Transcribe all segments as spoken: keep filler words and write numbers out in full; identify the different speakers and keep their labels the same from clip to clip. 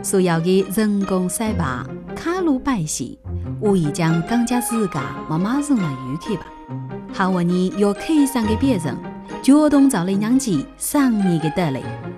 Speaker 1: 所有的人工赛马、卡路摆戏，无疑将更加自家慢慢融入游客吧。好为你有开心的别人，交通造力让其生意的得来。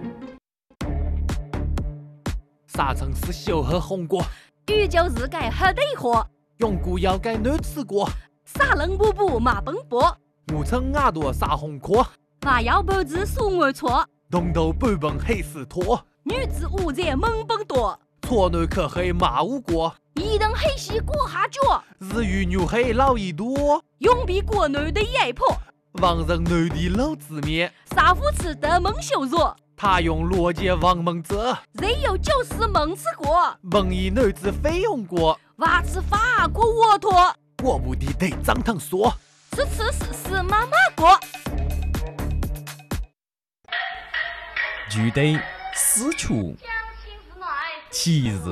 Speaker 2: 啥城市小喝红果？
Speaker 3: 宇宙日改喝得火，
Speaker 2: 永固要改难吃过。
Speaker 3: 啥人步步马奔波，
Speaker 2: 我称牙朵啥红壳。
Speaker 3: 马腰脖子数我错，
Speaker 2: 东头半本黑丝拖。
Speaker 3: 女子五在猛奔多，
Speaker 2: 错男可黑马无过。
Speaker 3: 一等黑西过下脚，
Speaker 2: 日语女黑老一多。
Speaker 3: 永比国内的压迫，
Speaker 2: 望人内地老子面。
Speaker 3: 杀父吃得蒙羞辱，
Speaker 2: 他用逻辑望蒙者。
Speaker 3: 人有就是蒙吃过，
Speaker 2: 蒙以女子非用过。
Speaker 3: 娃吃法国沃托，
Speaker 2: 我不的得张腾说。
Speaker 3: 吃吃是是妈妈过。
Speaker 4: 具体私处其日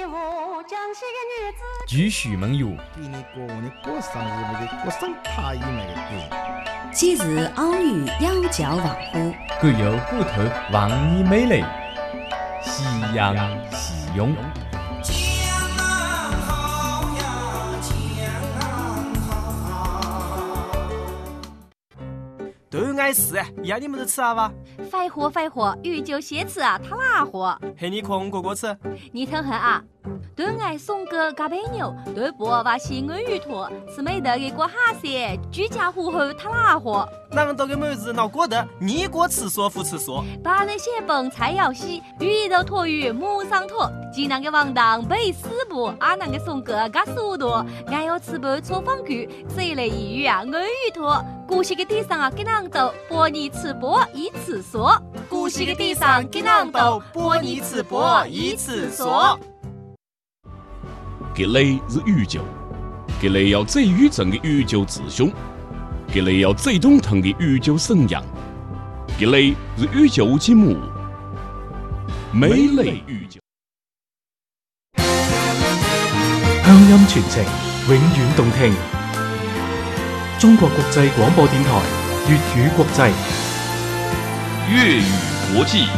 Speaker 4: 继续梦游。
Speaker 5: 给你过你过生日那个过生太那个
Speaker 1: 今日偶遇要教王乎，
Speaker 4: 各有骨头望你美丽，夕阳夕涌。
Speaker 6: 都爱吃，要你们都吃啊吧？
Speaker 3: 废话废话，鱼就先吃啊，他哪货？
Speaker 6: 嘿，你空哥哥吃。
Speaker 3: 你听下啊，都爱送个嘎贝牛，都不挖起鳄鱼坨，吃美得给过哈些，居家糊后他哪货？
Speaker 6: 啷个给妹子闹过的？你过吃说不吃说？
Speaker 3: 把那些本菜肴洗，鱼头脱鱼母上脱，济南的王当背四步，阿南的送个嘎速度，俺要吃不错放句，这类一语啊，鳄鱼坨。古稀的地上啊，给啷斗，播你吃播一次说。
Speaker 6: 古稀的地上给啷斗，播你吃播一次说。
Speaker 7: 吉利是宇宙，吉利要最宇宙的宇宙志向，吉利要最懂腾的宇宙信仰，吉利是宇宙之母，美丽宇宙。
Speaker 8: 鄉音傳情，永遠動聽。中國國際廣播電台粵語國際
Speaker 7: 粵語國際。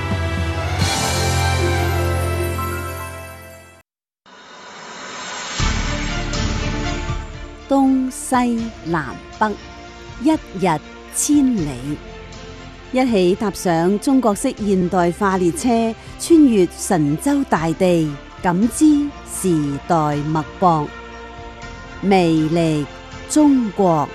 Speaker 9: 東西南北，一日千里。一起踏上中國式現代化列車，穿越神州大地，感知時代脈搏，魅力中國。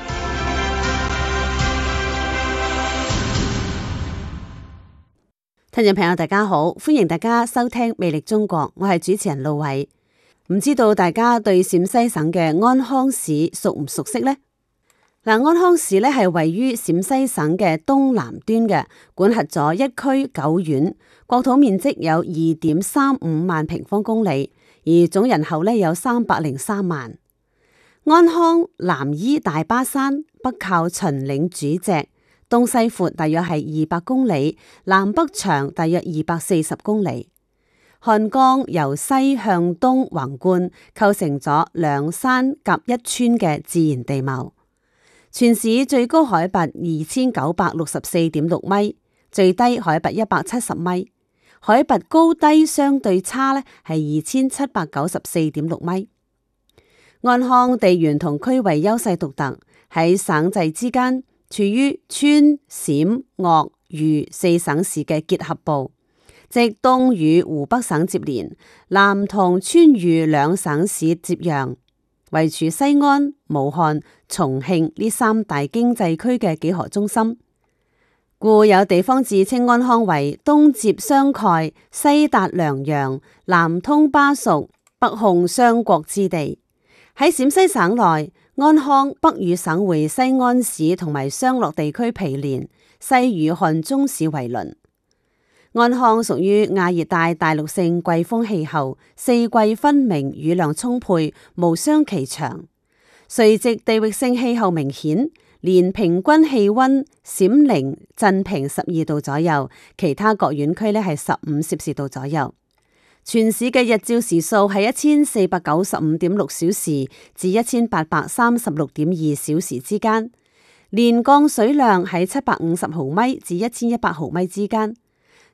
Speaker 9: 聽眾朋友大家好，歡迎大家收聽《魅力中國》，我係主持人路偉。唔知道大家對陝西省嘅安康市熟唔熟悉呢？嗱，安康市咧係位於陝西省嘅東南端嘅，管轄咗一區九縣，國土面積有二點三五萬平方公里，而總人口咧有三百零三萬。安康南依大巴山，北靠秦嶺主脊，東西闊大約係二百公里，南北長大約二百四十公里。漢江由西向東橫貫，構成咗兩山夾一村嘅自然地貌。全市最高海拔二千九百六十四點六米，最低海拔一百七十米，海拔高低相對差呢係二千七百九十四點六米。安康地緣同區位優勢獨特，喺省際之間，處於川、陝、鄂、豫四省市嘅結合部，即東與湖北省接連，南同川渝兩省市接壤。位處西安、武漢、重慶呢三大經濟區嘅幾何中心，故有地方自稱安康為東接湘蓋、西達梁陽、南通巴蜀、北控湘國之地。喺陝西省內，安康北與省會西安市同埋商洛地區毗連，西與漢中市為鄰。安康屬於亞熱帶大陸性季風氣候，四季分明，雨量充沛，無雙其長。垂直地域性氣候明顯，年平均氣溫陝寧鎮平十二度左右，其他各縣區呢係十五攝氏度左右。全市嘅日照時數係一千四百九十五點六小時至一千八百三十六點二小時之間，年降水量喺七百五十毫米至一千一百毫米之間。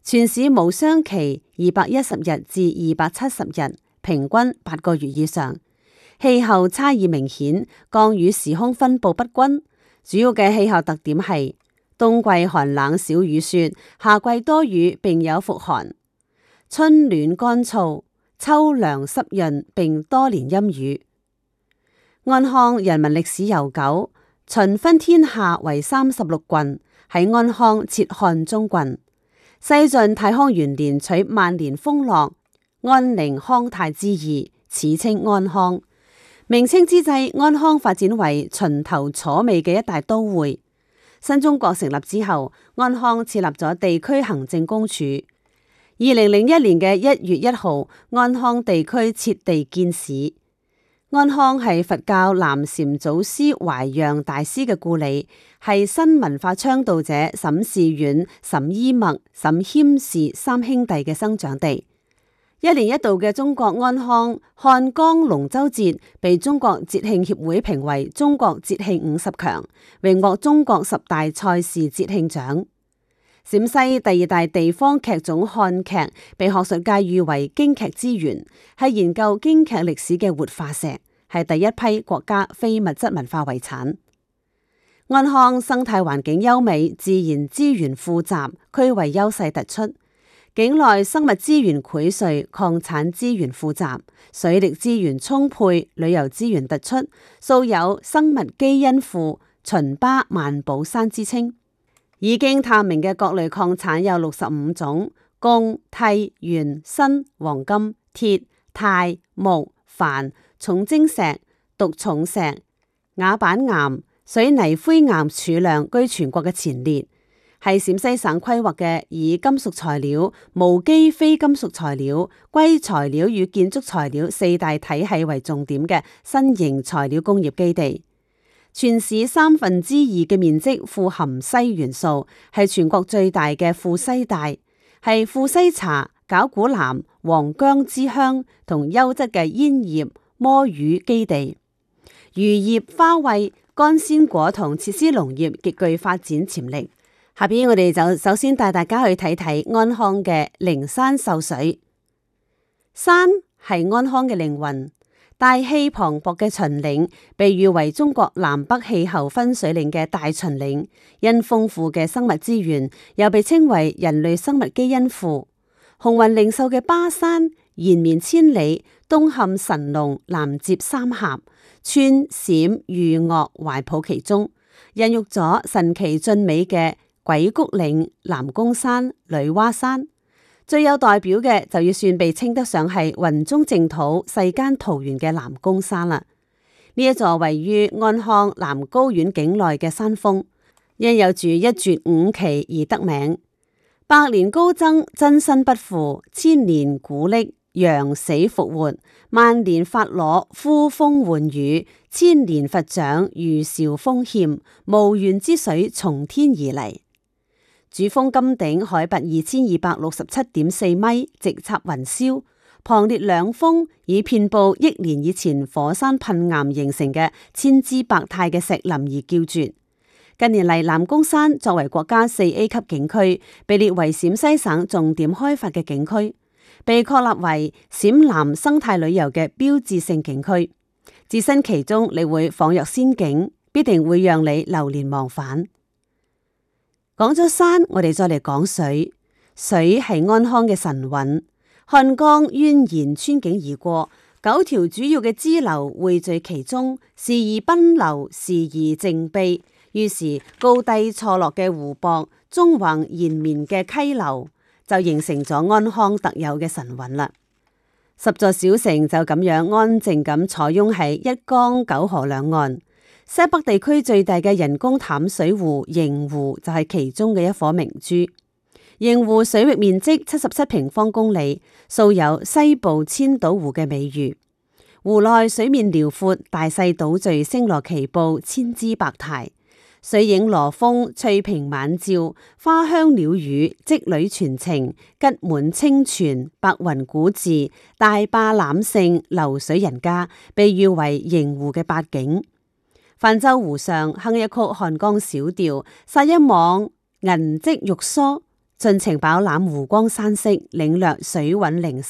Speaker 9: 全市無霜期二百一十日至二百七十日，平均八個月以上。氣候差異明顯，降雨時空分布不均。主要嘅氣候特點係冬季寒冷少雨雪，夏季多雨並有伏寒，春暖乾燥，秋涼濕潤並多年陰雨。安康人民歷史悠久，秦分天下為三十六郡，喺安康設漢中郡。西晉太康元年取萬年豐樂、安寧康泰之意，始稱安康。明清之際，安康發展為秦頭楚尾嘅一大都會。新中國成立之後，安康設立咗地區行政公署。二零零一年嘅一月一號，安康地區設地建市。安康係佛教南禪祖師懷讓大師嘅故里，係新文化倡導者沈士遠、沈伊默、沈謙士三兄弟嘅生長地。一年一度嘅中國安康漢江龍舟節被中國節慶協會評為中國節慶五十強，榮獲中國十大賽事節慶獎。陝西第二大地方劇種漢劇被學術界譽為京劇之源，係研究京劇歷史嘅活化石，係第一批國家非物質文化遺產。安康生態環境優美，自然資源富集，區位優勢突出。境內生物資源薈萃，礦產資源富集，水力資源充沛，旅遊資源突出，素有生物基因庫、秦巴萬寶山之稱。已經探明嘅各類礦產有六十五種，共鈦、鉛、鋅、黃金、鐵、鈦、鉬、釩、重晶石、毒重石、瓦板岩、水泥灰岩儲量居全國嘅前列，係陝西省規劃嘅以金屬材料、無機非金屬材料、硅材料與建築材料四大體系為重點嘅新型材料工業基地。全市三分之二嘅面積富含硒元素，係全國最大嘅富硒帶，係富硒茶、絞股藍、黃薑之鄉同優質嘅煙葉、摸魚基地。漁業、花卉、乾鮮果同設施農業極具發展潛力。下邊我哋就首先帶大家去睇睇安康嘅靈山秀水。山係安康嘅靈魂。大氣磅礴嘅秦嶺被譽為中國南北氣候分水嶺嘅大秦嶺，因豐富嘅生物資源，又被稱為人類生物基因庫。雄渾靈秀嘅巴山延綿千里，東陷神農，南接三峽，川陝豫鄂懷抱其中，孕育咗神奇俊美嘅鬼谷嶺、南宮山、女媧山。最有代表嘅就要算被稱得上係雲中淨土、世間桃源嘅南宮山啦。呢一座位於安康南高縣境內嘅山峰，因有住一絕五奇而得名。百年高僧真身不腐，千年古歷陽死復活，萬年法螺呼風喚雨，千年佛掌如兆豐欠，無源之水從天而嚟。主峰金頂海拔二千二百六十七點四米，直插雲霄，旁列兩峰以遍布億年以前火山噴岩形成嘅千姿百態嘅石林而叫絕。近年嚟，南宮山作為國家四 A 級景區，被列為陝西省重點開發嘅景區，被確立為陝南生態旅遊嘅標誌性景區。置身其中，你會仿若仙境，必定會讓你流連忘返。講咗山，我哋再嚟講水。水係安康嘅神韻，漢江蜿蜒穿境而過，九條主要嘅支流匯聚其中，時而奔流，時而靜閉。於是高低錯落嘅湖泊，縱橫延綿嘅溪流，就形成咗安康特有嘅神韻啦。十座小城就咁樣安靜咁坐擁喺一江九河兩岸。西北地區最大嘅人工淡水湖螢湖就係其中嘅一顆明珠。螢湖水域面積七十七平方公里，素有西部千島湖嘅美譽。湖內水面遼闊，大細島嶼星羅棋布，千姿百態。水影羅峰，翠屏晚照，花香鳥語，織女傳情，吉滿清泉，白雲古寺，大壩攬勝，流水人家，被譽為螢湖嘅八景。泛舟湖上哼一曲漢江小調，撒一網銀織玉梭， 盡情飽覽湖光山色，領略水韻靈